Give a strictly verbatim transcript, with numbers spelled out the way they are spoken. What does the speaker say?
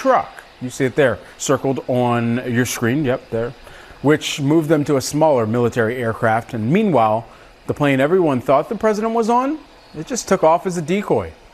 truck. You see it there, circled on your screen. Yep, there. Which moved them to a smaller military aircraft. And meanwhile, the plane everyone thought the president was on, it just took off as a decoy.